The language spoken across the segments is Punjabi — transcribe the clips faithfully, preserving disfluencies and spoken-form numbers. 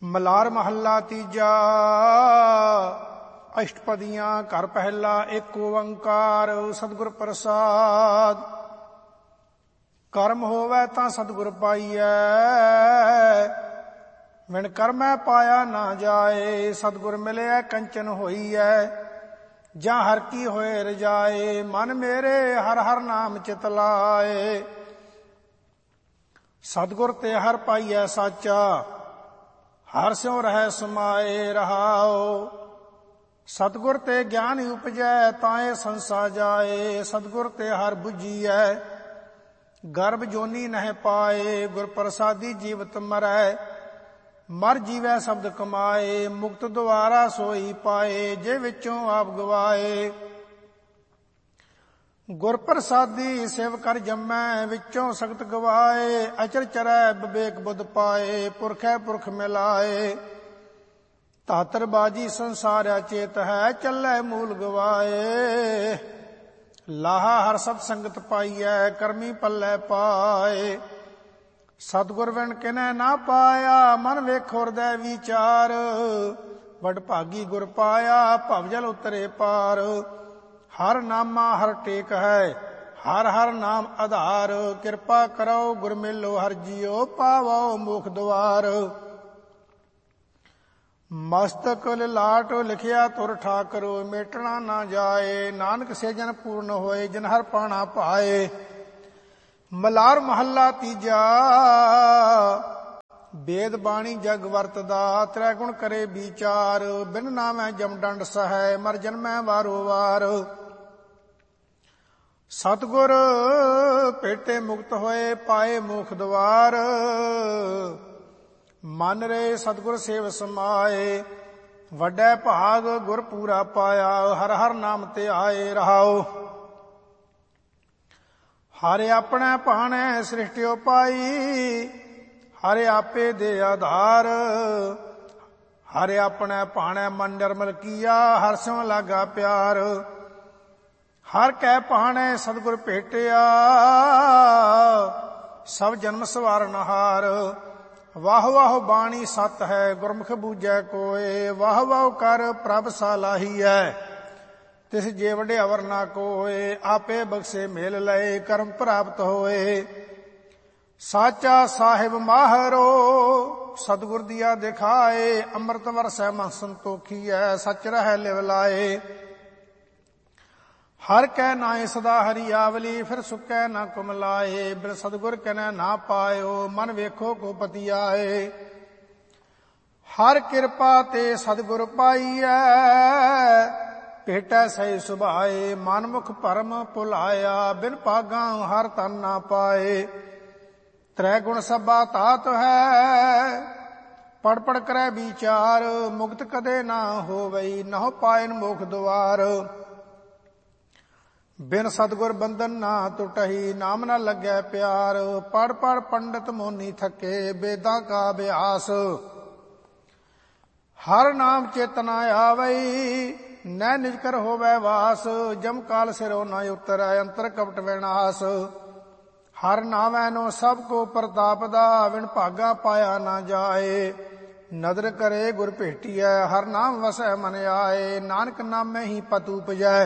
ਮਲਾਰ ਮਹੱਲਾ ਤੀਜਾ। ਅਸ਼ਟਪਦੀਆਂ ਘਰ ਪਹਿਲਾ। ਏਕ ਓੰਕਾਰ ਸਤਿਗੁਰ ਪ੍ਰਸਾਦ। ਕਰਮ ਹੋਵੈ ਤਾਂ ਸਤਿਗੁਰ ਪਾਈਐ, ਵਿਣ ਕਰਮੈ ਪਾਇਆ ਨਾ ਜਾਏ। ਸਤਿਗੁਰ ਮਿਲਿਆ ਕੰਚਨ ਹੋਈਐ, ਜਾਂ ਹਰ ਕੀ ਹੋਏ ਰਜਾਏ। ਮਨ ਮੇਰੇ ਹਰ ਹਰ ਨਾਮ ਚਿਤ ਲਾਏ, ਸਤਿਗੁਰ ਤੇ ਹਰ ਪਾਈਐ ਸਾਚਾ। ਹਰ ਸਿਉ ਰਹਿ ਸਮਾਏ ਰਹਾਉ, ਸਤਿਗੁਰ ਤੇ ਗਿਆਨ ਉਪਜੈ ਤਾਏ ਸੰਸਾ ਜਾਏ। ਸਤਿਗੁਰ ਤੇ ਹਰ ਬੁਝੀਐ, ਗਰਭ ਜੋਨੀ ਨਹਿ ਪਾਏ। ਗੁਰ ਪ੍ਰਸਾਦੀ ਜੀਵਤ ਮਰੈ, ਮਰ ਜੀਵੈ ਸ਼ਬਦ ਕਮਾਏ। ਮੁਕਤ ਦੁਆਰਾ ਸੋਈ ਪਾਏ, ਜੇ ਵਿੱਚੋਂ ਆਪ ਗਵਾਏ। ਗੁਰ ਪ੍ਰਸਾਦੀ ਸੇਵ ਕਰ ਜੰਮੈ, ਵਿੱਚੋਂ ਸਖਤ ਗਵਾਏ। ਅਚਰ ਚਰੈ ਵਿਵੇਕ ਬੁੱਧ ਪਾਏ, ਪੁਰਖੈ ਪੁਰਖ ਮਿਲਾਏ। ਧਾਤਰ ਬਾਜੀ ਸੰਸਾਰਿਆ ਚੇਤ ਹੈ, ਚੱਲੈ ਮੂਲ ਗਵਾਏ। ਲਾਹਾ ਹਰ ਸਤ ਸੰਗਤ ਪਾਈਐ, ਕਰਮੀ ਪੱਲੇ ਪਾਏ। ਸਤਿਗੁਰ ਵਿਣ ਕਿਨੈ ਨਾ ਪਾਇਆ, ਮਨ ਵੇਖੋ ਹਿਰਦੈ ਵਿਚਾਰ। ਵਡ ਭਾਗੀ ਗੁਰ ਪਾਇਆ, ਭਵ ਜਲ ਉਤਰੇ ਪਾਰ। ਹਰ ਨਾਮਾ ਹਰ ਟੇਕ ਹੈ, ਹਰ ਹਰ ਨਾਮ ਆਧਾਰ। ਕਿਰਪਾ ਕਰੋ ਗੁਰ ਮੇਲੋ ਹਰ ਜੀਓ, ਪਾਵੋ ਮੁਖ ਦੁਆਰ। ਮਸਤਕ ਲਾਟ ਲਿਖਿਆ ਤੁਰ ਠਾਕਰੋ, ਮੇਟਣਾ ਨਾ ਜਾਏ। ਨਾਨਕ ਸੇਜਨ ਪੂਰਨ ਹੋਏ, ਜਿਨ ਹਰ ਪਾਣਾ ਪਾਏ। ਮਲਾਰ ਮਹੱਲਾ ਤੀਜਾ। ਵੇਦ ਬਾਣੀ ਜਗ ਵਰਤਦਾ, ਤ੍ਰੈ ਗੁਣ ਕਰੇ ਵਿਚਾਰ। ਬਿਨ ਨਾਮੈ ਜਮ ਡੰਡ ਸਹੈ, ਮਰ ਜਨਮੈ ਵਾਰੋ ਵਾਰ। ਸਤਿਗੁਰ ਭੇਟੇ ਮੁਕਤ ਹੋਏ, ਪਾਏ ਮੋਖ ਦੁਆਰ। ਮਨ ਰੇ ਸਤਿਗੁਰ ਸੇਵ ਸਮਾਏ, ਵੱਡੈ ਭਾਗ ਗੁਰ ਪੂਰਾ ਪਾਇਆ। ਹਰ ਹਰ ਨਾਮ ਤੇ ਆਏ ਰਹਾਉ, ਹਰਿ ਆਪਣੇ ਭਾਣੈ ਸ੍ਰਿਸ਼ਟਿਓ ਪਾਈ। ਹਰਿ ਆਪੇ ਦੇ ਆਧਾਰ, ਹਰਿ ਆਪਣੇ ਭਾਣੈ ਮਨ ਨਿਰਮਲ ਕੀਆ। ਹਰ ਸਿਉ ਲਾਗਾ ਪਿਆਰ, ਹਰ ਕੈ ਭਾਣੈ ਸਤਿਗੁਰ ਭੇਟਿਆ। ਸਭ ਜਨਮ ਸਵਾਰਨ ਹਾਰ। ਵਾਹ ਵਾਹ ਬਾਣੀ ਸਤ ਹੈ, ਗੁਰਮੁਖ ਬੂਝੈ ਕੋਏ। ਵਾਹ ਵਾਹ ਕਰ ਪ੍ਰਭ ਸਾਲਾਹੀਐ, ਤਿਸ ਜੇ ਵਡਿਆਵਰ ਨਾ ਕੋਏ। ਆਪੇ ਬਖਸ਼ੇ ਮੇਲ ਲਏ, ਕਰਮ ਪ੍ਰਾਪਤ ਹੋਏ। ਸਾਚਾ ਸਾਹਿਬ ਮਾਹਰੋ, ਸਤਿਗੁਰ ਦੀਆ ਦਿਖਾਏ। ਅੰਮ੍ਰਿਤ ਵਰਸੈ ਮਨ ਸੰਤੋਖੀਐ, ਸਚ ਰਹਿ ਲਿਵ ਲਾਏ। ਹਰ ਕੈ ਨਾਏ ਸਦਾ ਹਰੀ ਆਵਲੀ, ਫਿਰ ਸੁਕੈ ਨਾ ਕੁਮਲਾਏ। ਬਿਨ ਸਤਿਗੁਰ ਕਨੈ ਨਾ ਪਾਇਓ, ਮਨ ਵੇਖੋ ਕੋ ਪਤੀ ਆਏ। ਹਰ ਕਿਰਪਾ ਤੇ ਸਤਿਗੁਰ ਪਾਈਐ, ਭੇਟੈ ਸਹੀ ਸੁਭਾਏ। ਮਨਮੁਖ ਭਰਮ ਭੁਲਾਇਆ, ਬਿਨ ਭਾਗਾਂ ਹਰ ਤਨ ਨਾ ਪਾਏ। ਤ੍ਰੈ ਗੁਣ ਸਭਾ ਤਾਤ ਹੈ, ਪੜ ਪੜ ਕਰੈ ਵਿਚਾਰ। ਮੁਕਤ ਕਦੇ ਨਾ ਹੋਵਈ, ਨਹੁ ਪਾਇਨ ਮੋਖ ਦੁਆਰ। ਬਿਨ ਸਤਿਗੁਰ ਬੰਧਨ ਨਾ ਟੁਟਹੀ, ਨਾਮ ਨਾ ਲੱਗੈ ਪਿਆਰ। ਪੜ ਪੜ ਪੰਡਤ ਮੋਨੀ ਥਕੇ, ਵੇਦਾਂ ਕਾ ਅਭਿਆਸ। ਹਰ ਨਾਮ ਚੇਤ ਨਾ ਆਵਈ, ਨੈ ਨਿਜ ਕਰ ਹੋਵੈ ਵਾਸ। ਜਮ ਕਾਲ ਸਿਰੋ ਨਾ ਉਤਰੈ, ਅੰਤਰ ਕਪਟ ਵਿਨਾਸ਼। ਹਰ ਨਾਮੈ ਨੋ ਸਭ ਕੋ ਪ੍ਰਤਾਪ ਦਾ, ਵਿਣ ਭਾਗਾ ਪਾਇਆ ਨਾ ਜਾਏ। ਨਦਰ ਕਰੇ ਗੁਰ ਭੇਟੀਐ, ਹਰ ਨਾਮ ਵਸੈ ਮਨ ਆਏ। ਨਾਨਕ ਨਾਮੈ ਹੀ ਪਤ ਉਪਜੈ,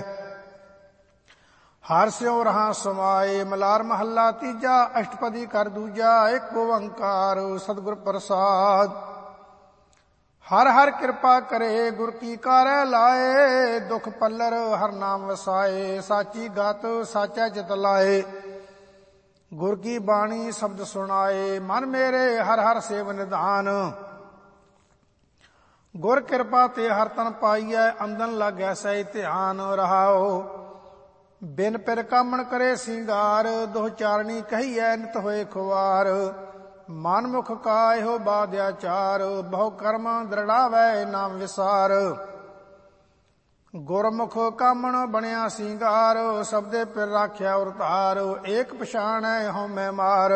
ਹਰ ਸਿਉ ਰਹਾ ਸਮਾਏ। ਮਲਾਰ ਮਹੱਲਾ ਤੀਜਾ। ਅਸ਼ਟਪਦੀ ਕਰ ਦੂਜਾ। ਏਕ ਓੰਕਾਰ ਸਤਿਗੁਰ ਪ੍ਰਸਾਦ। ਹਰ ਹਰ ਕਿਰਪਾ ਕਰੇ, ਗੁਰ ਕੀ ਕਾਰੈ ਲਾਏ। ਦੁਖ ਪੱਲਰ ਹਰ ਨਾਮ ਵਸਾਏ, ਸਾਚੀ ਗਤ ਸਾਚੈ ਚਿਤ ਲਾਏ। ਗੁਰ ਕੀ ਬਾਣੀ ਸ਼ਬਦ ਸੁਣਾਏ, ਮਨ ਮੇਰੇ ਹਰ ਹਰ ਸੇਵ ਨਿਧਾਨ। ਗੁਰ ਕਿਰਪਾ ਤੇ ਹਰ ਤਨ ਪਾਈਐ, ਅੰਦਨ ਲਾਗੈ ਸਹਿ ਧਿਆਨ ਰਹਾਉ। ਬਿਨ ਪਿਰ ਕਾਮਣ ਕਰੇ ਸਿੰਗਾਰ, ਦੋਹ ਚਾਰਣੀ ਕਹੀਐ ਨਿਤ ਹੋਏ ਖੁਆਰ। ਮਨਮੁਖ ਕਾ ਇਹੋ ਬਾਧਿਆਚਾਰ, ਬਹੁ ਕਰਮ ਦ੍ਰਿੜਾਵੈ ਨਾਮ ਵਿਸਾਰ। ਗੁਰਮੁਖ ਕਾਮਣ ਬਣਿਆ ਸਿੰਗਾਰ, ਸਬਦੇ ਪਿਰ ਰਾਖਿਆ ਉਰਤਾਰ। ਏਕ ਪਛਾਣੈ ਹਉਮੈ ਮਾਰ,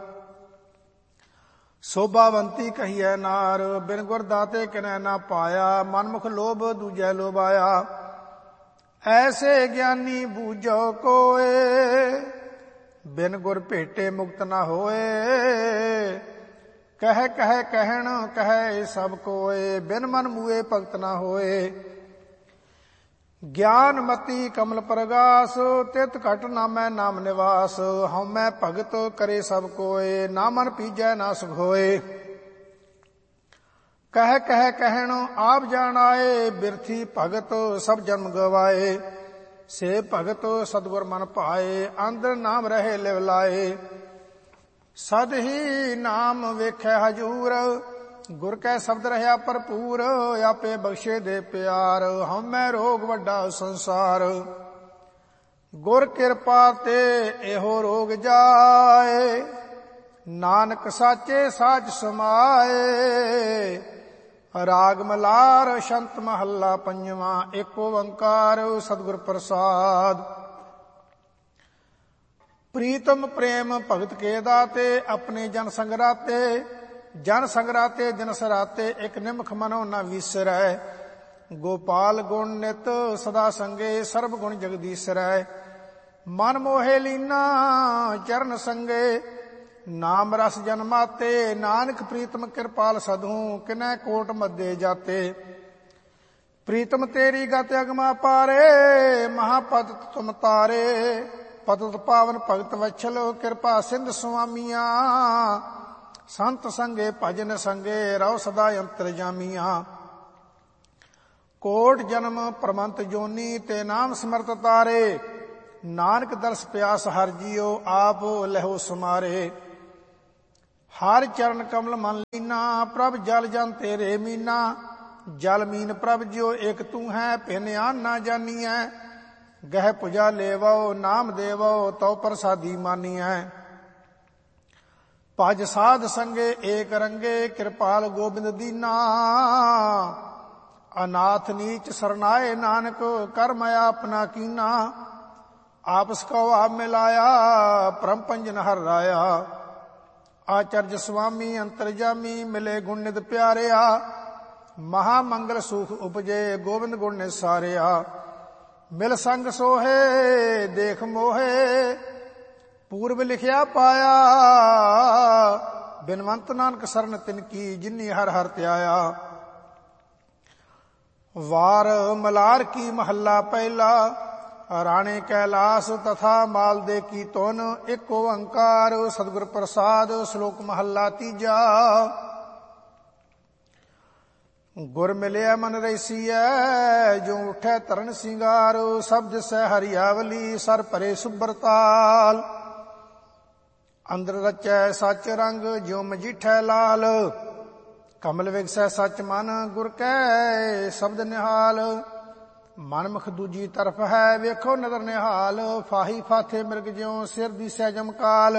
ਸੋਭਾਵੰਤੀ ਕਹੀਐ ਨਾਰ। ਬਿਨ ਗੁਰ ਦਾਤੇ ਕਿਨੈ ਨਾ ਪਾਇਆ, ਮਨਮੁਖ ਲੋਭ ਦੂਜੈ ਲੋਭਾਇਆ। ਐਸੇ ਗਿਆਨੀ ਬੂਝੋ ਕੋਏ, ਬਿਨ ਗੁਰ ਭੇਟੇ ਮੁਕਤ ਨਾ ਹੋਏ। ਕਹਿ ਕਹਿ ਕਹਿਣ ਕਹਿ ਸਭ ਕੋਏ, ਬਿਨ ਮਨ ਮੂਏ ਭਗਤ ਨਾ ਹੋਏ। ਗਿਆਨ ਮਤੀ ਕਮਲ ਪ੍ਰਗਾਸ, ਤਿਤ ਘਟ ਨਾਮੈ ਨਾਮ ਨਿਵਾਸ। ਹਉਮੈ ਭਗਤ ਕਰੇ ਸਭ ਕੋਏ, ਨਾ ਮਨ ਪੀਜੈ ਨਾ ਸੁਖ ਹੋਏ। ਕਹਿ ਕਹਿ ਕਹਿਣ ਆਪ ਜਾਣ ਆਏ, ਬਿਰਥੀ ਭਗਤ ਸਭ ਜਨਮ ਗਵਾਏ। ਸੇ ਭਗਤ ਸਤਿਗੁਰ ਮਨ ਭਾਏ, ਅੰਦਰ ਨਾਮ ਰਹੇ ਲਿਵ ਲਾਏ। ਸਦ ਹੀ ਨਾਮ ਵੇਖੈ ਹਜੂਰ, ਗੁਰ ਕੈ ਸ਼ਬਦ ਰਹਾ ਭਰਪੂਰ। ਆਪੇ ਬਖਸ਼ੇ ਦੇ ਪਿਆਰ, ਹਉਮੈ ਰੋਗ ਵੱਡਾ ਸੰਸਾਰ। ਗੁਰ ਕਿਰਪਾ ਤੇ ਇਹੋ ਰੋਗ ਜਾਏ, ਨਾਨਕ ਸਾਚੇ ਸਾਚ ਸਮਾਏ। ਰਾਗ ਮਲਾਰ ਸ਼ੰਤ ਮਹੱਲਾ ਪੰਜਵਾਂ। ਏਕ ਓੰਕਾਰ ਸਤਿਗੁਰ ਪ੍ਰਸਾਦ। ਪ੍ਰੀਤਮ ਪ੍ਰੇਮ ਭਗਤ ਕੇ ਦਾਤੇ, ਆਪਣੇ ਜਨ ਸੰਗਰਾਤੇ। ਜਨ ਸੰਗਰਾਤੇ ਜਨ ਸਰਾਤੇ, ਇਕ ਨਿਮਖ ਮਨੋ ਨ ਵਿਸਰੈ। ਗੋਪਾਲ ਗੁਣ ਨਿਤ ਸਦਾ ਸੰਗੇ, ਸਰਬ ਗੁਣ ਜਗਦੀਸਰੈ। ਮਨ ਮੋਹੇ ਲੀਨਾ ਚਰਨ ਸੰਗੇ, ਨਾਮ ਰਸ ਜਨਮਾਤੇ। ਨਾਨਕ ਪ੍ਰੀਤਮ ਕਿਰਪਾਲ ਸਦਹੂ, ਕਿਨੈ ਕੋਟ ਮੱਦੇ ਜਾਤੇ। ਪ੍ਰੀਤਮ ਤੇਰੀ ਗਤ ਅਗਮਾ ਪਾਰੇ, ਮਹਾਪਤਿਤ ਤੁਮ ਤਾਰੇ। ਪਤਿਤ ਪਾਵਨ ਭਗਤ ਵਛਲ, ਕਿਰਪਾ ਸਿੰਧ ਸੁਆਮੀਆਂ। ਸੰਤ ਸੰਗੇ ਭਜਨ ਸੰਗੇ, ਰਹੁ ਸਦਾ ਅੰਤਰਜਾਮੀਆਂ। ਕੋਟ ਜਨਮ ਪ੍ਰਮੰਤ ਜੋਨੀ, ਤੇ ਨਾਮ ਸਮਰਤ ਤਾਰੇ। ਨਾਨਕ ਦਰਸ ਪਿਆਸ ਹਰਿ ਜੀਓ, ਆਪ ਲਹੋ ਸਮਾਰੇ। ਹਰ ਚਰਨ ਕਮਲ ਮਨ ਲੀਨਾ, ਪ੍ਰਭ ਜਲ ਜਨ ਤੇਰੇ ਮੀਨਾ। ਜਲ ਮੀਨ ਪ੍ਰਭ ਜਿਉ ਇਕ ਤੂੰ ਹੈ, ਭਿੰਨ ਆਨ ਨਾ ਜਾਨੀਐ। ਗਹਿ ਪੁਜਾ ਲੇਵੋ ਨਾਮ ਦੇਵੋ, ਤਉ ਪ੍ਰਸਾਦੀ ਮਾਨੀਐ। ਭਜ ਸਾਧ ਸੰਗੇ ਏਕ ਰੰਗੇ, ਕਿਰਪਾਲ ਗੋਬਿੰਦ ਦੀਨਾ। ਅਨਾਥ ਨੀਚ ਸਰਨਾਏ, ਨਾਨਕ ਕਰ ਮੈਂ ਆਪਣਾ ਕੀਨਾ। ਆਪਸ ਕਉ ਆਪ ਮਿਲਾਇਆ, ਪਰਮ ਪੰਜਨ ਹਰਿ ਰਾਇਆ। ਆਚਰਜ ਸੁਆਮੀ ਅੰਤਰਜਾਮੀ, ਮਿਲੇ ਗੁਣ ਨਿਤ ਪਿਆਰਿਆ। ਮਹਾ ਮੰਗਲ ਸੁਖ ਉਪਜੇ, ਗੋਬਿੰਦ ਗੁਣ ਨਿਸਾਰਿਆ। ਮਿਲ ਸੰਗ ਸੋਹੇ ਦੇਖ ਮੋਹੇ, ਪੂਰਬ ਲਿਖਿਆ ਪਾਇਆ। ਬਿਨਵੰਤ ਨਾਨਕ ਸਰਨ ਤਿਨ ਕੀ, ਜਿਨੀ ਹਰ ਹਰ ਧਿਆਇਆ। ਵਾਰ ਮਲਾਰ ਕੀ ਮਹੱਲਾ ਪਹਿਲਾ। ਰਾਣੇ ਕੈਲਾਸ ਤਥਾ ਮਾਲ ਦੇ ਕੀ ਤੁਨ, ਏਕ ਓੰਕਾਰ ਸਤਿਗੁਰ ਪ੍ਰਸਾਦ। ਸ਼ਲੋਕ ਮਹੱਲਾ ਤੀਜਾ। ਗੁਰ ਮਿਲਿਆ ਮਨ ਰੈਸੀਐ, ਜੋ ਉਠੈ ਤਰਨ ਸਿੰਗਾਰ। ਸਭ ਦਿਸੈ ਹਰਿਆਵਲੀ, ਸਰ ਭਰੇ ਸੁਬਰਤਾਲ। ਅੰਦਰ ਰਚੈ ਸਚ ਰੰਗ, ਜਿਉ ਮਜੀਠੈ ਲਾਲ। ਕਮਲ ਵਿਗਸੈ ਸਚ ਮਨ, ਗੁਰ ਕੈ ਸ਼ਬਦ ਨਿਹਾਲ। ਮਨ ਮੁਖ ਦੂਜੀ ਤਰਫ ਹੈ, ਵੇਖੋ ਨਦਰ ਨਿਹਾਲ। ਫਾਹੀ ਫਾਥੇ ਮਿਰਗ ਜਿਉ, ਸਿਰ ਦੀਸੈ ਜਮਕਾਲ।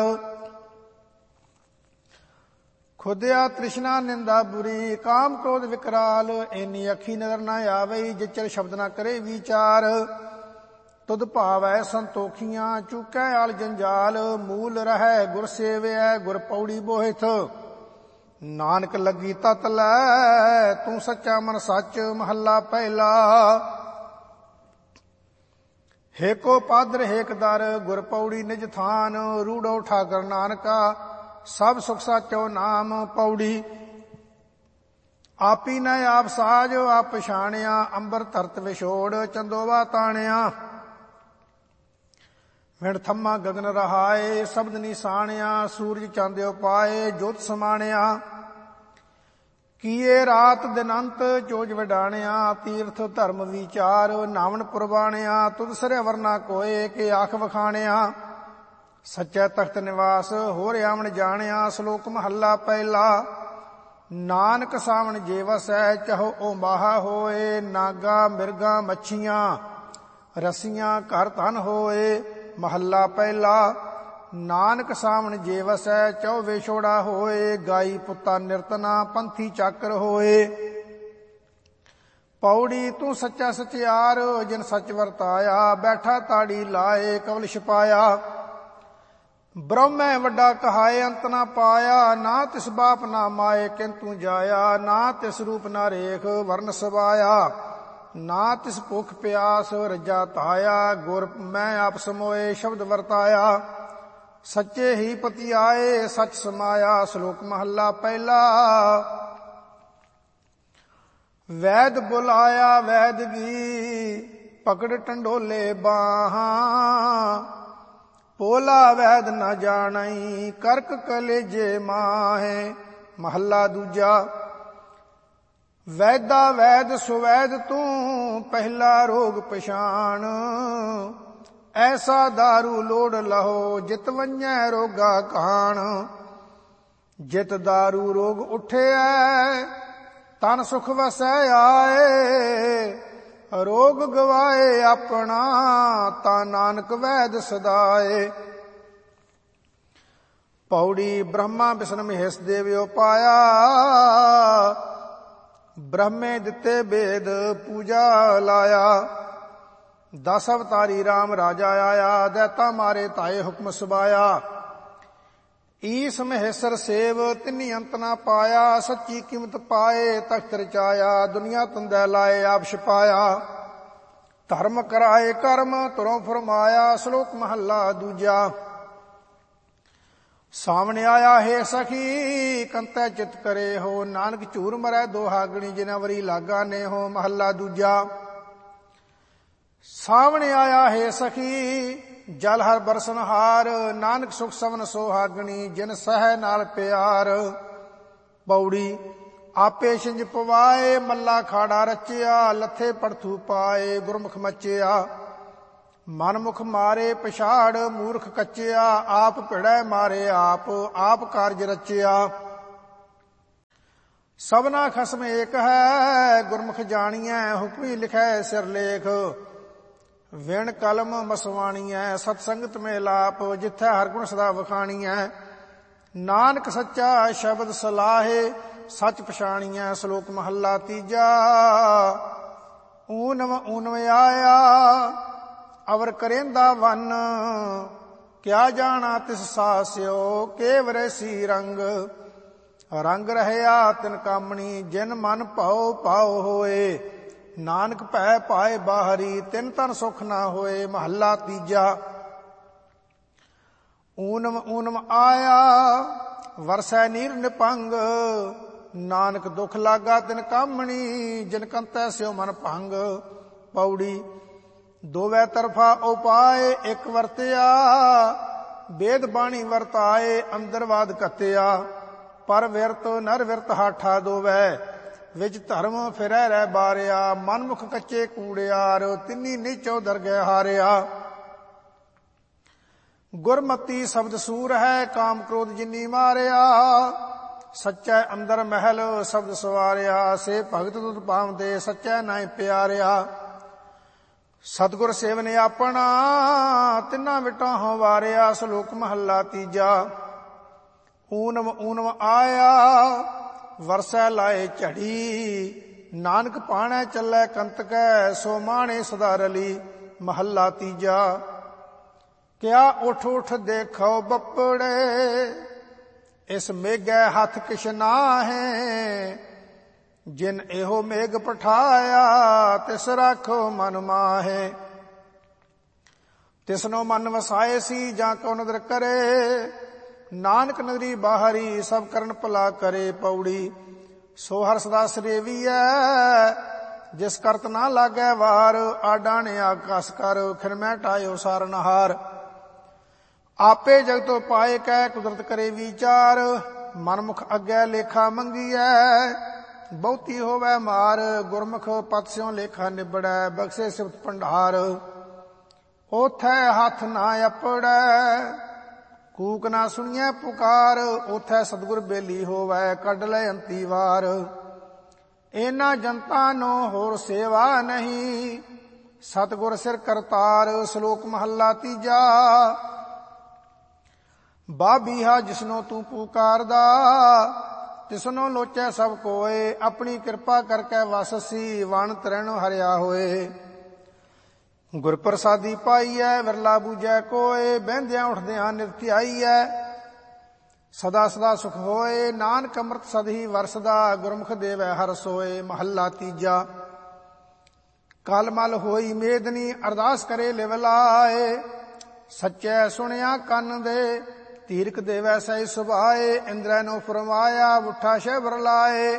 ਖੁਦਿਆ ਤ੍ਰਿਸ਼ਨਾ ਨਿੰਦਾ ਬੁਰੀ, ਕਾਮ ਕ੍ਰੋਧ ਵਿਕਰਾਲ। ਐਨੀ ਅੱਖੀ ਨਜ਼ਰ ਨਾ ਆਵਈ, ਜਿਚਰ ਸ਼ਬਦ ਨਾ ਕਰੇ ਵਿਚਾਰ। ਤੁਧ ਭਾਵੈ ਸੰਤੋਖੀਆਂ, ਚੁਕੈ ਆਲ ਜੰਜਾਲ। ਮੂਲ ਰਹੈ ਗੁਰ ਸੇਵਿਐ, ਗੁਰ ਪੌੜੀ ਬੋਹਿਥ। ਨਾਨਕ ਲੱਗੀ ਤਤ ਲੈ, ਤੂੰ ਸੱਚਾ ਮਨ ਸੱਚ। ਮਹੱਲਾ ਪਹਿਲਾ। ਹੇਕੋ ਪਾਦਰ ਹੇਕ ਦਰ, ਗੁਰ ਪੌੜੀ ਨਿਜ ਥਾਨ। ਰੂੜੋ ਠਾਕਰ ਨਾਨਕਾ, ਸਭ ਸੁਖ ਸਾਚੋ ਨਾਮ। ਪੌੜੀ ਆਪੀ ਨ ਆਪ ਸਾਜ, ਆਪ ਪਛਾਣਿਆ। ਅੰਬਰ ਧਰਤ ਵਿਛੋੜ, ਚੰਦੋਵਾ ਤਾਣਿਆ। ਵਿਣ ਥੰਮਾ ਗਗਨ ਰਹਾਏ, ਸ਼ਬਦ ਨਿਸ਼ਾਣਿਆ। ਸੂਰਜ ਚੰਦ ਉਪਾਏ, ਜੋਤ ਸਮਾਣਿਆ। ਕੀਏ ਰਾਤ ਦਿਨੰਤ, ਚੋਜ ਵਡਾਣਿਆ। ਤੀਰਥ ਧਰਮ ਵਿਚਾਰ, ਨਾਵਨ ਪੁਰਬਾਣਿਆ। ਤੁਧ ਸਿਰੇ ਵਰਨਾ ਕੋਏ, ਕਿ ਆਖ ਵਖਾਣਿਆ। ਸੱਚੈ ਤਖਤ ਨਿਵਾਸ, ਹੋਰ ਆਵਣ ਜਾਣਿਆ। ਸ਼ਲੋਕ ਮਹੱਲਾ ਪਹਿਲਾ। ਨਾਨਕ ਸਾਵਣ ਜੇ ਵਸੈ, ਚਾਹੋ ਓ ਬਾਹਾ ਹੋਏ। ਨਾਗਾ ਮਿਰਗਾ ਮੱਛੀਆਂ, ਰਸੀਆਂ ਘਰ ਧਨ ਹੋਏ। ਮਹੱਲਾ ਪਹਿਲਾ। ਨਾਨਕ ਸਾਵਣ ਜੇ ਵਸੈ, ਚੌ ਵਿਛੋੜਾ ਹੋਏ। ਗਾਈ ਪੁੱਤਾ ਨਿਰਤਨਾ, ਪੰਥੀ ਚਾਕਰ ਹੋਏ। ਪੌੜੀ ਤੂੰ ਸੱਚਾ ਸਚਿਆਰ, ਜਿਨ ਸੱਚ ਵਰਤਾਇਆ। ਬੈਠਾ ਤਾੜੀ ਲਾਏ, ਕਵਲ ਛਪਾਇਆ। ਬ੍ਰਹਮੈ ਵੱਡਾ ਕਹਾਏ, ਅੰਤ ਨਾ ਪਾਇਆ। ਨਾ ਤਿਸ ਬਾਪ ਨਾ ਮਾਏ, ਕਿੰਤੂ ਜਾਇਆ। ਨਾ ਤਿਸ ਰੂਪ ਨਾ ਰੇਖ, ਵਰਨ ਸਵਾਇਆ। ਨਾ ਤਿਸ ਭੁਖ ਪਿਆਸ, ਰੱਜਾ ਧਾਇਆ। ਗੁਰ ਮੈਂ ਆਪ ਸਮੋਏ, ਸ਼ਬਦ ਵਰਤਾਇਆ। ਸੱਚੇ ਹੀ ਪਤੀ ਆਏ ਸੱਚ ਸਮਾਇਆ। ਸ਼ਲੋਕ ਮਹੱਲਾ ਪਹਿਲਾ। ਵੈਦ ਬੁਲਾਇਆ ਵੈਦਗੀ ਪਕੜ ਟੰਡੋਲੇ ਬਾਹਾਂ। ਪੋਲਾ ਵੈਦ ਨ ਜਾਣਈ ਕਰਕ ਕਲੇਜੇ ਮਾਹੇ। ਮਹੱਲਾ ਦੂਜਾ। ਵੈਦਾ ਵੈਦ ਸੁਵੈਦ ਤੂੰ ਪਹਿਲਾ ਰੋਗ ਪਛਾਣ। ਐਸਾ ਦਾਰੂ ਲੋੜ ਲਹੋ ਜਿਤ ਵੰਝੈ ਰੋਗਾ ਕਾਣ। ਜਿਤ ਦਾਰੂ ਰੋਗ ਉਠਿਐ ਤਨ ਸੁਖ ਵਸੈ ਆਏ। ਰੋਗ ਗਵਾਏ ਆਪਣਾ ਤਾ ਨਾਨਕ ਵੈਦ ਸਦਾਏ। ਪੌੜੀ। ਬ੍ਰਹਮਾ ਬਿਸ਼ਨ ਮਹੇਸ਼ ਦੇਵਿਓ ਪਾਇਆ। ਬ੍ਰਹਮੇ ਦਿੱਤੇ ਬੇਦ ਪੂਜਾ ਲਾਇਆ। ਦਸ ਅਵਤਾਰੀ ਰਾਮ ਰਾਜਾ ਆਇਆ। ਦੈਤਾ ਮਾਰੇ ਤਾਏ ਹੁਕਮ ਸੁਭਾਇਆ। ਈਸ ਮਹੇਸ਼ਰ ਸੇਵ ਤਿੰਨੀ ਅੰਤ ਨਾ ਪਾਇਆ। ਸੱਚੀ ਕੀਮਤ ਪਾਏ ਤਖਤ ਰਚਾਇਆ। ਦੁਨੀਆ ਤੰਦੈ ਲਾਏ ਆਪ ਛਪਾਇਆ। ਧਰਮ ਕਰਾਏ ਕਰਮ ਤੁਰੋਂ ਫਰਮਾਇਆ। ਸ਼ਲੋਕ ਮਹੱਲਾ ਦੂਜਾ। ਸਾਹਮਣੇ ਆਇਆ ਹੈ ਸਖੀ ਕੰਤੈ ਚਿਤ ਕਰੇ ਹੋ। ਨਾਨਕ ਝੂਰ ਮਰੈ ਦੋਹਾਗਣੀ ਜਿਨਾ ਵਰੀ ਲਾਗਾ ਨੇ ਹੋ। ਮਹੱਲਾ ਦੂਜਾ। ਸਾਹਮਣੇ ਆਇਆ ਹੈ ਸਖੀ ਜਲ ਹਰ ਬਰਸਨ ਹਾਰ। ਨਾਨਕ ਸੁਖ ਸਵਨ ਸੋਹਾਗਣੀ ਜਿਨ ਸਹਿ ਨਾਲ ਪਿਆਰ। ਪੌੜੀ। ਆਪੇ ਛਿੰਝ ਪਵਾਏ ਮੱਲਾ ਖਾੜਾ ਰਚਿਆ। ਲੱਥੇ ਪੜਥੂ ਪਾਏ ਗੁਰਮੁਖ ਮਚਿਆ। ਮਨਮੁਖ ਮਾਰੇ ਪਛਾੜ ਮੂਰਖ ਕੱਚਿਆ। ਆਪ ਭਿੜੈ ਮਾਰੇ ਆਪ ਆਪ ਕਾਰਜ ਰਚਿਆ। ਸਭਨਾ ਖਸਮ ਏਕ ਹੈ ਗੁਰਮੁਖ ਜਾਣੀਐ। ਹੁਕਮੀ ਲਿਖੈ ਸਿਰਲੇਖ ਵਿਣ ਕਲਮ ਮਸਵਾਣੀਐ। ਸਤ ਸੰਗਤ ਮੇ ਲਾਪ ਜਿੱਥੈ ਹਰ ਗੁਣ ਸਦਾ ਵਖਾਣੀਐ। ਨਾਨਕ ਸੱਚਾ ਸ਼ਬਦ ਸਲਾਹੇ ਸੱਚ ਪਛਾਣੀਐ। ਸ਼ਲੋਕ ਮਹੱਲਾ ਤੀਜਾ। ਊਨਮ ਊਨਮ ਆਇਆ ਅਵਰ ਕਰੇਂਦਾ ਵਨ। ਕਿਆ ਜਾਣਾ ਤਿਸ ਸਾਸਿਓ ਕੇਵਰੇ ਸੀ ਰੰਗ। ਰੰਗ ਰਹਿਆ ਤਿਨ ਕਾਮਣੀ ਜਿਨ ਮਨ ਭਾਉ ਭਾਉ ਹੋਏ। ਨਾਨਕ ਭੈ ਪਾਏ ਬਾਹਰੀ ਤਿਨ ਤਨ ਸੁਖ ਨਾ ਹੋਏ। ਮਹੱਲਾ ਤੀਜਾ। ਊਨਮ ਊਨਮ ਆਇਆ ਵਰਸੈ ਨੀਰ ਨਿਪੰਗ। ਨਾਨਕ ਦੁਖ ਲਾਗਾ ਤਿਨ ਕਾਮਣੀ ਜਿਨ ਕੰਤੈ ਸਿਓ ਮਨ ਭੰਗ। ਪੌੜੀ। ਦੋਵੇਂ ਤਰਫਾ ਉਪਾਏ ਇੱਕ ਵਰਤਿਆ। ਵੇਦ ਬਾਣੀ ਵਰਤਾਏ ਅੰਦਰਵਾਦ ਕੱਤਿਆ। ਪਰ ਵਿਰਤ ਨਰ ਵਿਰਤ ਹਾਠਾ ਦੋਵੈ। ਵਿੱਚ ਧਰਮ ਫਿਰੈ ਰਹਿ ਬਾਰਿਆ। ਮਨਮੁਖ ਕੱਚੇ ਕੂੜਿਆਰ ਤਿੰਨੀ ਨੀਚੋ ਦਰਗਹਿ ਹਾਰਿਆ। ਗੁਰਮਤੀ ਸ਼ਬਦ ਸੂਰ ਹੈ ਕਾਮ ਕ੍ਰੋਧ ਜਿਨੀ ਮਾਰਿਆ। ਸੱਚੈ ਅੰਦਰ ਮਹਿਲ ਸ਼ਬਦ ਸਵਾਰਿਆ। ਸੇ ਭਗਤ ਤੁਧ ਪਾਵਦੇ ਸੱਚੈ ਨਾਇ ਪਿਆਰਿਆ। ਸਤਿਗੁਰ ਸੇਵਨ ਆਪਣਾ ਤਿੰਨਾ ਵਿਟਾਂ ਹੋ ਵਾਰਿਆ। ਸ਼ਲੋਕ ਮਹੱਲਾ ਤੀਜਾ। ਊਨਮ ਊਨਮ ਆਇਆ ਵਰਸੈ ਲਾਏ ਝੜੀ। ਨਾਨਕ ਪਾਣੈ ਚੱਲੈ ਕੰਤਕੈ ਸੋ ਮਾਣੇ ਸਦਾ ਰਲੀ। ਮਹੱਲਾ ਤੀਜਾ। ਕਿਆ ਉਠ ਉਠ ਦੇਖੋ ਬੱਪੜੇ ਇਸ ਮੇਘੈ ਹੱਥ ਕਿਛ ਨਾਹੈ। ਜਿਨ ਇਹੋ ਮੇਘ ਪਠਾਇਆ ਤਿਸ ਰਾਖੋ ਮਨ ਮਾਹੇ। ਤਿਸਨੋ ਮਨ ਵਸਾਏ ਸੀ ਜਾਂ ਕੋ ਨਦਰ ਕਰੇ। ਨਾਨਕ ਨਦਰੀ ਬਾਹਰੀ ਸਭ ਕਰਨ ਭਲਾ ਕਰੇ। ਪੌੜੀ। ਸੋ ਹਰ ਸਦਾ ਸਰੇਵੀਐ ਜਿਸ ਕਰਤ ਨਾ ਲਾਗੈ ਵਾਰ। ਆਡਾਣੇ ਆਕਾਸ ਕਰ ਖਿਰਮੈ ਟਾਇਓ ਸਾਰਨਹਾਰ। ਆਪੇ ਜਗਤੋ ਪਾਏ ਕੈ ਕੁਦਰਤ ਕਰੇ ਵਿਚਾਰ। ਮਨਮੁਖ ਅੱਗੇ ਲੇਖਾ ਮੰਗੀਐ ਬਹੁਤੀ ਹੋਵੈ ਮਾਰ। ਗੁਰਮੁਖ ਪਤ ਸਿਉ ਲੇਖਾ ਨਿਬੜੈ ਬਖਸ਼ੇ ਸਿਫਤ ਭੰਡਾਰ। ਓਥੈ ਹੱਥ ਨਾ ਅਪੜੈ ਕੂਕ ਨਾ ਸੁਣੀਐ ਪੁਕਾਰ। ਓਥੈ ਸਤਿਗੁਰ ਬੇਲੀ ਹੋਵੈ ਕੱਢ ਲੈ ਅੰਤੀ ਵਾਰ। ਇਹਨਾਂ ਜਨਤਾ ਨੂੰ ਹੋਰ ਸੇਵਾ ਨਹੀਂ ਸਤਿਗੁਰ ਸਿਰ ਕਰਤਾਰ। ਸ਼ਲੋਕ ਮਹੱਲਾ ਤੀਜਾ। ਬਾਬੀਹਾ ਜਿਸਨੋ ਤੂੰ ਪੁਕਾਰਦਾ ਤਿਸਨੋ ਲੋਚੈ ਸਭ ਕੋਏ। ਆਪਣੀ ਕਿਰਪਾ ਕਰਕੇ ਵਸਸੀ ਵਣ ਤਰੈਣੋ ਹਰਿਆ ਹੋਏ। ਗੁਰ ਪ੍ਰਸਾਦੀ ਪਾਈਐ ਵਿਰਲਾ ਬੂਝੈ ਕੋਏ। ਬਹਿੰਦਿਆਂ ਉੱਠਦਿਆਂ ਨਿਤ ਧਿਆਈਐ ਸਦਾ ਸਦਾ ਸੁਖ ਹੋਏ। ਨਾਨਕ ਅੰਮ੍ਰਿਤ ਸਦ ਹੀ ਵਰਸਦਾ ਗੁਰਮੁਖ ਦੇਵੈ ਹਰ ਸੋਏ। ਮਹੱਲਾ ਤੀਜਾ। ਕਲ ਮਲ ਹੋਈ ਮੇਦਨੀ ਅਰਦਾਸ ਕਰੇ ਲਿਵ ਲਾਏ। ਸੱਚੈ ਸੁਣਿਆ ਕੰਨ ਦੇ ਤੀਰਕ ਦੇਵੈ ਸਹਿ ਸੁਭਾਏ, ਇੰਦਰੈ ਨੂੰ ਫਰਮਾਇਆ ਉਠਾ ਸ਼ੈਬਰ ਲਾਏ।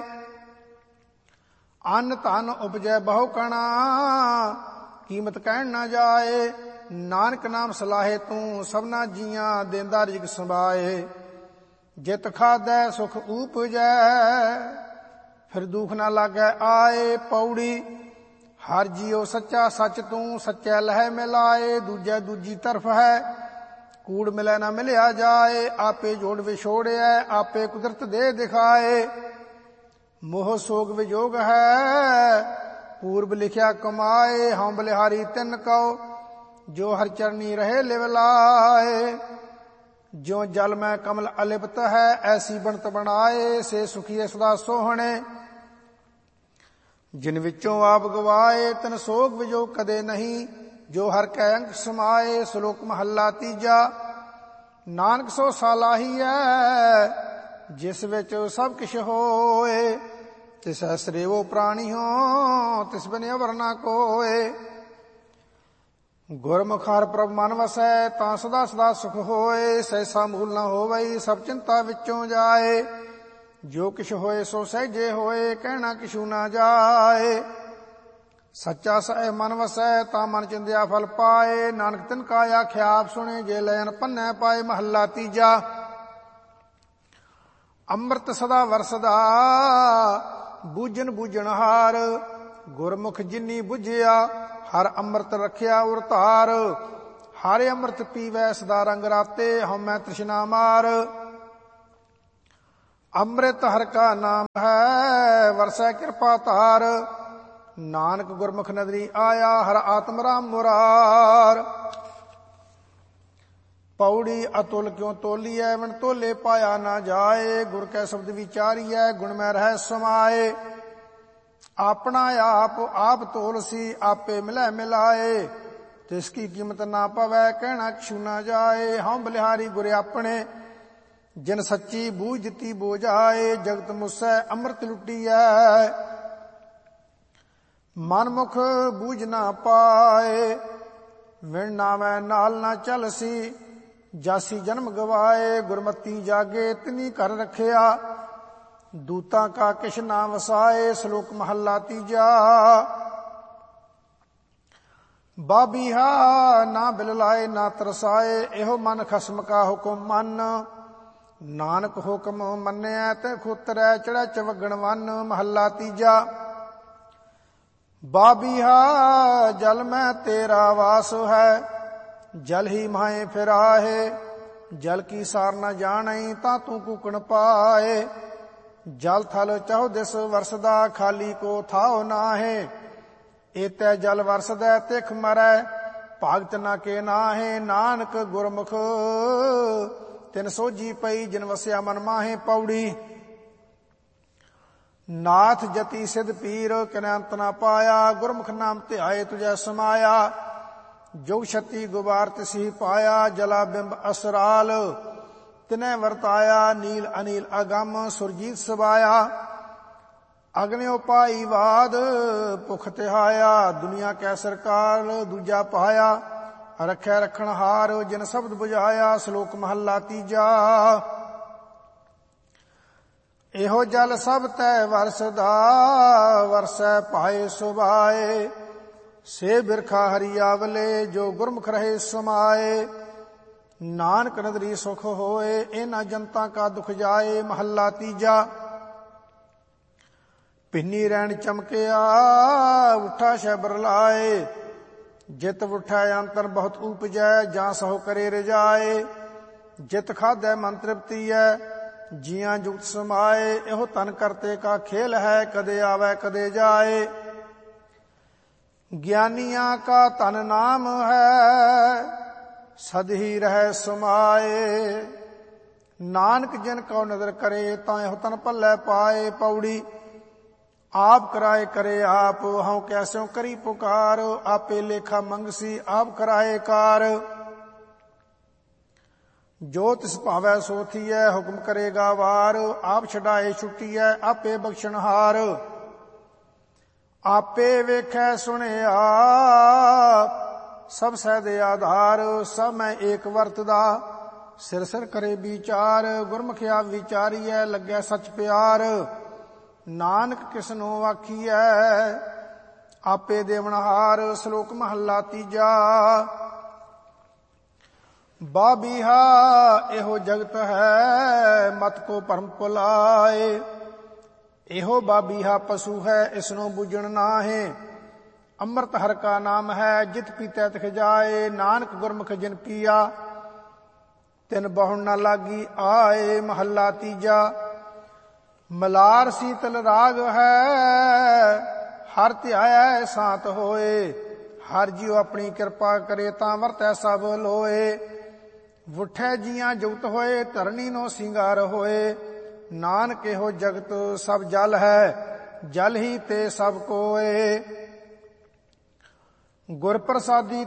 ਅੰਨ ਧਨ ਉਪਜੈ ਬਹੁ ਕਣਾ, ਕੀਮਤ ਕਹਿਣ ਨਾ ਜਾਏ। ਨਾਨਕ ਨਾਮ ਸਲਾਹੇ ਤੂੰ ਸਭਨਾ ਜੀਆਂ, ਦੇਂਦਾ ਰਿਜ਼ਕ ਸੰਭਾਏ। ਜਿਤ ਖਾਧੈ ਸੁਖ ਊਪਜੈ, ਫਿਰ ਦੁਖ ਨਾ ਲਾਗੈ ਆਏ। ਪੌੜੀ ਹਰ ਜੀਉ ਸੱਚਾ ਸੱਚ ਤੂੰ, ਸੱਚੈ ਲਹਿ ਮਿਲਾਏ। ਦੂਜੈ ਦੂਜੀ ਤਰਫ ਹੈ, ਕੂੜ ਮਿਲੈ ਨਾ ਮਿਲਿਆ ਜਾਏ। ਆਪੇ ਜੋੜ ਵਿਛੋੜਿਐ, ਆਪੇ ਕੁਦਰਤ ਦੇ ਦਿਖਾਏ। ਮੋਹ ਸੋਗ ਵਿਜੋਗ ਹੈ, ਪੂਰਬ ਲਿਖਿਆ ਕਮਾਏ। ਹਉ ਬਲਿਹਾਰੀ ਤਿੰਨ ਕਉ, ਜੋ ਹਰ ਚਰਨੀ ਰਹੇ ਲਿਵ ਲਾਏ। ਜਿਉ ਜਲ ਮੈਂ ਕਮਲ ਅਲਿਪਤ ਹੈ, ਐਸੀ ਬਣਤ ਬਣਾਏ। ਸੇ ਸੁਖੀਏ ਸਦਾ ਸੋਹਣੇ, ਜਿਨ ਵਿੱਚੋਂ ਆਪ ਗਵਾਏ। ਤਿਨ ਸੋਗ ਵਿਜੋਗ ਕਦੇ ਨਹੀਂ, ਜੋ ਹਰ ਕੈ ਅੰਗ ਸਮਾਏ। ਸ਼ਲੋਕ ਮਹੱਲਾ ਤੀਜਾ। ਨਾਨਕ ਸੋ ਸਾਲਾਹੀ ਹੈ, ਜਿਸ ਵਿੱਚ ਸਭ ਕਿਛ ਹੋਏ। ਤਿਸੈ ਸਰੇਵੋ ਪ੍ਰਾਣੀ ਹੋ, ਤਿਸ ਬਿਨ ਅਵਰ ਨਾ ਕੋਏ। ਗੁਰਮੁਖ ਹਰਿ ਪ੍ਰਭ ਮਨ ਵਸੈ, ਤਾਂ ਸਦਾ ਸਦਾ ਸੁਖ ਹੋਏ। ਸੈਸਾ ਮੂਲ ਨਾ ਹੋਵਈ, ਸਭ ਚਿੰਤਾ ਵਿੱਚੋਂ ਜਾਏ। ਜੋ ਕਿਛ ਹੋਏ ਸੋ ਸਹਿਜੇ ਹੋਏ, ਕਹਿਣਾ ਕਿਛੂ ਨਾ ਜਾਏ। ਸੱਚਾ ਸਹਿ ਮਨ ਵਸੈ, ਤਾਂ ਮਨ ਚਿੰਦਿਆ ਫਲ ਪਾਏ। ਨਾਨਕ ਤਿਨ ਕਾ ਆਖਿਆ ਆਪ ਸੁਣੇ, ਜੇ ਲੈਨ ਪੰਨੈ ਪਾਏ। ਮਹੱਲਾ ਤੀਜਾ। ਅੰਮ੍ਰਿਤ ਸਦਾ ਵਰਸਦਾ, ਬੂਝਣ ਬੂਝਣ ਹਾਰ। ਗੁਰਮੁਖ ਜਿਨੀ ਬੁਝਿਆ, ਹਰ ਅੰਮ੍ਰਿਤ ਰਖਿਆ ਉਰ ਧਾਰ। ਹਰ ਅੰਮ੍ਰਿਤ ਪੀਵੈ ਸਦਾ ਰੰਗ ਰਾਤੇ, ਹਉਮੈ ਤ੍ਰਿਸ਼ਨਾ ਮਾਰ। ਅੰਮ੍ਰਿਤ ਹਰਿ ਕਾ ਨਾਮ ਹੈ, ਵਰਸੈ ਕਿਰਪਾ ਧਾਰ। ਨਾਨਕ ਗੁਰਮੁਖ ਨਦਰੀ ਆਇਆ, ਹਰ ਆਤਮ ਰਾਮ ਮੁਰਾਰ। ਪੌੜੀ ਅਤੁਲ ਕਿਉ ਤੋਲੀਐ, ਵਿਣ ਤੋਲੇ ਪਾਇਆ ਨਾ ਜਾਏ। ਗੁਰ ਕੈ ਸ਼ਬਦ ਵਿਚਾਰੀਐ, ਗੁਣ ਮੈਂ ਰਹਿ ਸਮਾਏ। ਆਪਣਾ ਆਪ ਆਪ ਤੋਲਸੀ, ਆਪੇ ਮਿਲੈ ਮਿਲਾਏ। ਤਿਸ ਕੀ ਕੀਮਤ ਨਾ ਪਵੈ, ਕਹਿਣਾ ਕਿਛੂ ਨਾ ਜਾਏ। ਹਉ ਬਲਿਹਾਰੀ ਗੁਰ ਆਪਣੇ, ਜਿਨ ਸੱਚੀ ਬੂਝ ਦਿੱਤੀ ਬੋਝਾਏ। ਜਗਤ ਮੁਸੈ ਅੰਮ੍ਰਿਤ ਲੁੱਟੀਐ, ਮਨ ਮੁਖ ਬੂਝ ਨਾ ਪਾਏ। ਵਿਣ ਨਾਵੈ ਨਾਲ ਨਾ ਚਲਸੀ, ਜਾਸੀ ਜਨਮ ਗਵਾਏ। ਗੁਰਮਤੀ ਜਾਗੇ ਤਿਨੀ ਘਰ ਰਖਿਆ, ਦੂਤਾਂ ਕਾ ਕਿਛ ਨਾ ਵਸਾਏ। ਸ਼ਲੋਕ ਮਹੱਲਾ ਤੀਜਾ। ਬਾਬੀਹਾ ਨਾ ਬਿਲ ਲਾਏ ਨਾ ਤਰਸਾਏ, ਇਹੋ ਮਨ ਖਸਮ ਕਾ ਹੁਕਮ ਮੰਨ। ਨਾਨਕ ਹੁਕਮ ਮੰਨਿਆ ਤੇ ਖੁਤਰੈ, ਚੜ੍ਹੈ ਚਵਗਣ ਵੰਨ। ਮਹੱਲਾ ਤੀਜਾ। ਬਾਬੀਹਾ ਜਲ ਮੈਂ ਤੇਰਾ ਵਾਸ ਹੈ, ਜਲ ਹੀ ਮਾਹੇ ਫਿਰਾਹੇ। ਜਲ ਕੀ ਸਾਰ ਨ ਜਾਣਈ, ਤਾਂ ਤੂੰ ਕੂਕਣ ਪਾਏ। ਜਲ ਥਲ ਚਹੁ ਦਿਸ ਵਰਸਦਾ, ਖਾਲੀ ਕੋ ਥਾਉ ਨਾਹੇ। ਏਤੈ ਜਲ ਵਰਸਦੈ ਤਿਖ ਮਰੈ, ਭਾਗਤ ਨਾ ਕੇ ਨਾਹੇ। ਨਾਨਕ ਗੁਰਮੁਖ ਤਿਨ ਸੋਝੀ ਪਈ, ਜਿਨ ਵਸਿਆ ਮਨ ਮਾਹੇ। ਪੌੜੀ ਨਾਥ ਜਤੀ ਸਿਧ ਪੀਰ, ਕਿਨੈ ਅੰਤ ਨਾ ਪਾਇਆ। ਗੁਰਮੁਖ ਨਾਮ ਧਿਆਏ ਤੁਝੈ ਸਮਾਇਆ, ਜੋਗ ਛਤੀ ਗੁਬਾਰ ਤਿਸੀ ਪਾਇਆ। ਜਲਾ ਬਿੰਬ ਅਸਰਾਲ ਤਿਨੈ ਵਰਤਾਇਆ, ਨੀਲ ਅਨੀਲ ਅਗੰਮ ਸੁਰਜੀਤ ਸਬਾਇਆ। ਅਗਨਿਓ ਪਾਈ ਬਾਦ ਭੁਖ ਤਿਹਾਇਆ, ਦੁਨੀਆ ਕੈ ਸਰਕਾਰ ਦੂਜਾ ਪਾਇਆ। ਰਖੈ ਰਖਣ ਹਾਰ, ਜਿਨ ਸ਼ਬਦ ਬੁਝਾਇਆ। ਸ਼ਲੋਕ ਮਹੱਲਾ ਤੀਜਾ। ਇਹੋ ਜਲ ਸਭ ਤੈ ਵਰਸਦਾ, ਵਰਸੈ ਪਾਏ ਸੁਭਾਏ। ਸੇ ਬਿਰਖਾ ਹਰੀ ਆਵਲੇ, ਜੋ ਗੁਰਮੁਖ ਰਹੇ ਸਮਾਏ। ਨਾਨਕ ਨਦਰੀ ਸੁਖ ਹੋਏ, ਇਹਨਾਂ ਜਨਤਾ ਕਾ ਦੁਖ ਜਾਏ। ਮਹੱਲਾ ਤੀਜਾ। ਪਿੰਨੀ ਰੈਣ ਚਮਕਿਆ, ਉਠਾ ਸ਼ੈਬਰ ਲਾਏ। ਜਿਤ ਉਠੈ ਅੰਤਰ ਬਹੁਤ ਉਪਜੈ, ਜਾਂ ਸਹੁ ਕਰੇ ਰਜਾਏ। ਜਿਤ ਖਾਧੈ ਮਨ ਤ੍ਰਿਪਤੀਐ, ਜੀਆਂ ਜੁਗਤ ਸਮਾਏ। ਇਹੋ ਤਨ ਕਰਤੇ ਕਾ ਖੇਲ ਹੈ, ਕਦੇ ਆਵੈ ਕਦੇ ਜਾਏ। ਗਿਆਨੀਆਂ ਕਾ ਤਨ ਨਾਮ ਹੈ, ਸਦ ਹੀ ਰਹਿ ਸਮਾਏ। ਨਾਨਕ ਜਿਨ ਕਉ ਨਦਰ ਕਰੇ, ਤਾਂ ਇਹੋ ਤਨ ਭੱਲੇ ਪਾਏ। ਪੌੜੀ ਆਪ ਕਰਾਏ ਕਰੇ ਆਪ, ਹਉ ਕੈਸਿਉ ਕਰੀ ਪੁਕਾਰ। ਆਪੇ ਲੇਖਾ ਮੰਗਸੀ, ਆਪ ਕਰਾਏ ਕਾਰ। ਜੋ ਤਿਸ ਭਾਵੈ ਸੋ ਥੀਐ, ਹੁਕਮ ਕਰੇਗਾ ਵਾਰ। ਆਪ ਛਡਾਏ ਛੁੱਟੀਐ, ਆਪੇ ਬਖਸ਼ਣਹਾਰ। ਆਪੇ ਵੇਖੈ ਸੁਣਿਆ, ਸਭ ਸਹਿ ਦੇ ਆਧਾਰ। ਸਭ ਮੈਂ ਏਕ ਵਰਤਦਾ, ਸਿਰ ਸਿਰ ਕਰੇ ਵਿਚਾਰ। ਗੁਰਮੁਖਿਆ ਵਿਚਾਰੀਐ ਲੱਗੈ ਸੱਚ ਪਿਆਰ। ਨਾਨਕ ਕਿਸਨੋ ਆਖੀਐ ਆਪੇ ਦੇਵਨਹਾਰ। ਸ਼ਲੋਕ ਮਹੱਲਾ ਤੀਜਾ। ਬਾਬੀਹਾ ਇਹੋ ਜਗਤ ਹੈ ਮਤ ਕੋ ਭਰਮ ਭੁਲਾਏ। ਇਹੋ ਬਾਬੀਹਾ ਪਸ਼ੂ ਹੈ ਇਸਨੋ ਬੁਝਣ ਨਾਹੇ। ਅੰਮ੍ਰਿਤ ਹਰਿ ਕਾ ਨਾਮ ਹੈ ਜਿਤ ਪੀਤੈ ਤਿਖ ਜਾਏ। ਨਾਨਕ ਗੁਰਮੁਖ ਜਿਨ ਪੀਆ ਤਿਨ ਬਹੁਣ ਨਾ ਲਾਗੀ ਆਏ। ਮਹੱਲਾ ਤੀਜਾ। ਮਲਾਰ ਸੀਤਲ ਰਾਗ ਹੈ ਹਰ ਧਿਆਇ ਸਾਤ ਹੋਏ। ਹਰ ਜੀਉ ਆਪਣੀ ਕਿਰਪਾ ਕਰੇ ਤਾਂ ਵਰਤੈ ਸਭ ਲੋਏ। ਵੁਠੈ ਜੀਆਂ ਜੁਗਤ ਹੋਏ ਧਰਨੀ ਨੋ ਸਿੰਗਾਰ ਹੋਏ। ਨਾਨਕ ਇਹੋ ਜਗਤ ਸਭ ਜਲ ਹੈ ਜਲ ਹੀ ਤੇ ਸਭ ਕੋਏ। ਗੁਰ ਪ੍ਰਸਾਦੀ